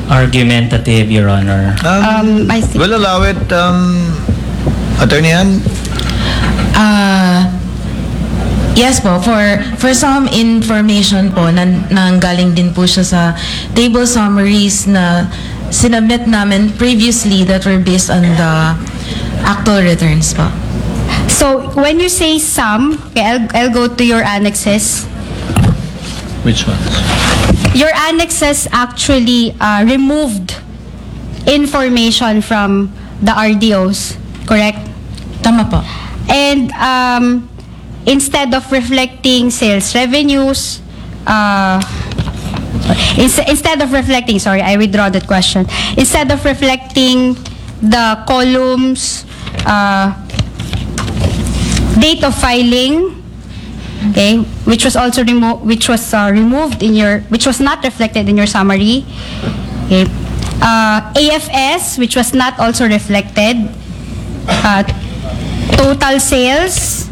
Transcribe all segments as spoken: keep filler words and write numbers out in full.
Argumentative, Your Honor. Um, I think, We'll allow it, um, Attorney Han. Uh, yes po, for for some information po, nan, nanggaling din po siya sa table summaries na sinubmit namin previously that were based on the actual returns po. so when you say some, okay, I'll, I'll go to your annexes. Which ones? Your annexes actually uh, removed information from the R D Os, correct? Tama po. And um, instead of reflecting sales revenues, uh, ins- instead of reflecting, sorry, I withdraw that question. Instead of reflecting the columns, uh, date of filing, okay, which was also removed, which was uh, removed in your, which was not reflected in your summary, okay. Uh, A F S, which was not also reflected. Uh, total sales.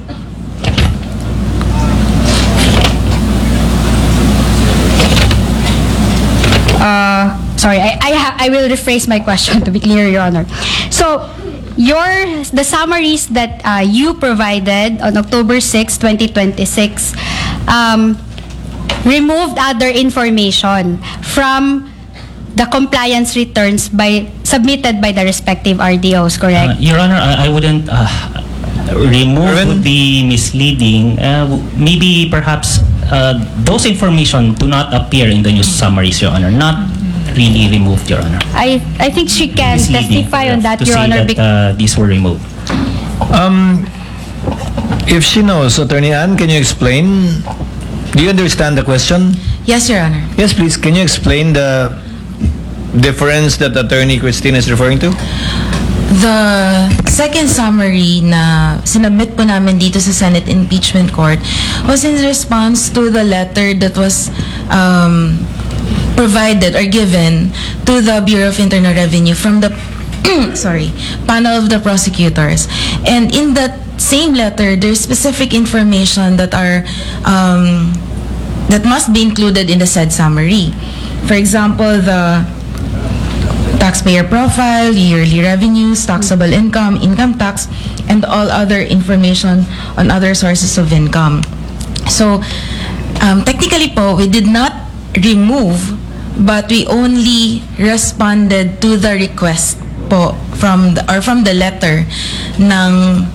Uh, sorry, I, I, ha- I will rephrase my question to be clear, Your Honor. So, your the summaries that uh, you provided on October sixth, twenty twenty-six um, removed other information from the compliance returns by submitted by the respective R D Os, correct? Uh, Your Honor, I, I wouldn't uh, remove Erwin? would be misleading. Uh, maybe perhaps uh, those information do not appear in the news summaries, Your Honor. Not really removed, Your Honor. I I think she can Misleading, testify on yeah, that, to Your say Honor. that bec- uh, these were removed. Um, if she knows, Attorney Ann, can you explain? Do you understand the question? Yes, Your Honor. Yes, please. Can you explain the difference that Attorney Christine is referring to? The second summary na sinubmit po namin dito sa Senate Impeachment Court was in response to the letter that was um, provided or given to the Bureau of Internal Revenue from the sorry, panel of the prosecutors. And in that same letter, there's specific information that are um, that must be included in the said summary. For example, the taxpayer profile, yearly revenues, taxable income, income tax, and all other information on other sources of income. So, um, technically po, we did not remove, but we only responded to the request po from the, or from the letter ng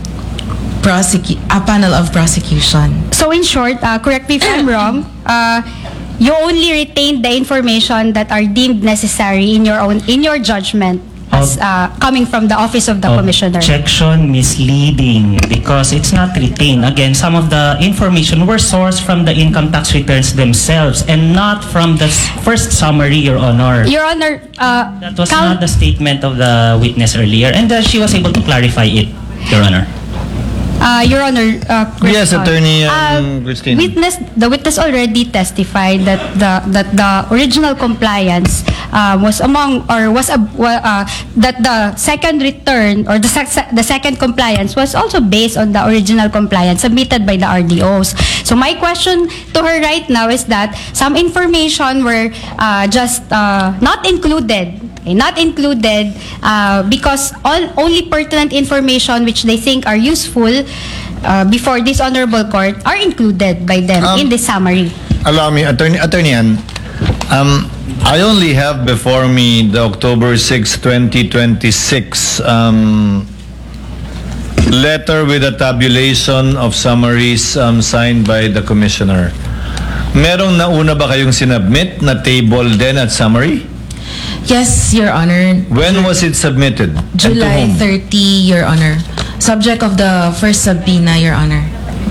prosecu- a panel of prosecution. So in short, uh, correct me if I'm wrong, uh, you only retained the information that are deemed necessary in your own in your judgment as uh, coming from the office of the commissioner. Objection, misleading, because it's not retained. Again, some of the information were sourced from the income tax returns themselves and not from the s- first summary, Your Honor. Your Honor, uh, That was count- not the statement of the witness earlier, and uh, she was able to clarify it, Your Honor. Uh, Your Honor, uh, Chris- Yes, Attorney, um, uh, Christine. Witness, the witness already testified that the that the original compliance uh, was among or was a wa- uh, that the second return or the sec- the second compliance was also based on the original compliance submitted by the R D Os. So my question to her right now is that some information were uh, just uh, not included. Okay, not included uh, because all only pertinent information which they think are useful uh, before this honorable court are included by them Um, in this summary. Allow me, Attorney, Attorney Ann, um, I only have before me the October sixth, twenty twenty-six um, letter with a tabulation of summaries um, signed by the Commissioner. Merong nauna ba kayong sinubmit na table then at summary? Yes, Your Honor. When was it submitted? And to July whom? thirtieth, Your Honor. Subject of the first subpoena, Your Honor.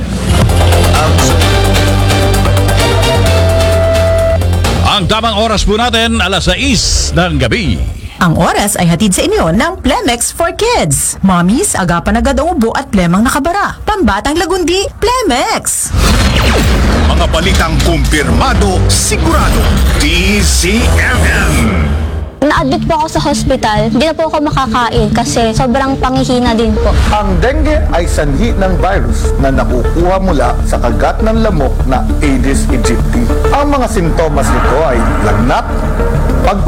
Ang tamang oras po natin, alas sais ng gabi. Ang oras ay hatid sa inyo ng Plemex for Kids. Mommies, agapan agad ang ubo at plemang nakabara. Pambatang lagundi, Plemex! Mga balitang kumpirmado, sigurado. D Z M M. Na-admit po ako sa hospital, hindi na po ako makakain kasi sobrang pangihina din po. Ang dengue ay sanhi ng virus na nakukuha mula sa kagat ng lamok na Aedes aegypti. Ang mga sintomas nito ay lagnat, pag